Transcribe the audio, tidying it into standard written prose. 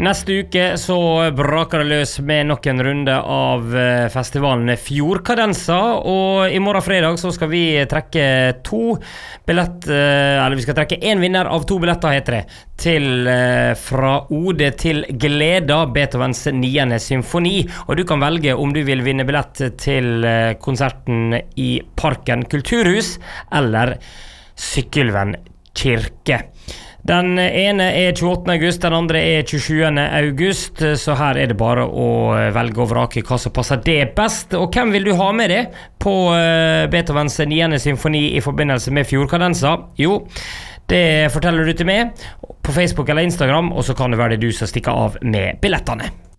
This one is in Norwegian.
Neste uke så braker det løs med nok en runde av festivalen Fjordkadensa, og i morgen fredag så skal vi trekke vi skal trekke en vinner av 2 billetter, heter det, til Fra Ode til Gleda, Beethovens 9. symfoni, og du kan velge om du vil vinne billett til konserten i Parken Kulturhus eller Sykkylven kirke. Den ene 28. august, den andre 27. august, så her det bare å velge og vrake hva som passer det best. Og hvem vil du ha med det på Beethovens 9. symfoni i forbindelse med Fjordkadensa? Jo, det forteller du til meg på Facebook eller Instagram, og så kan det være det du som stikker av med billettene.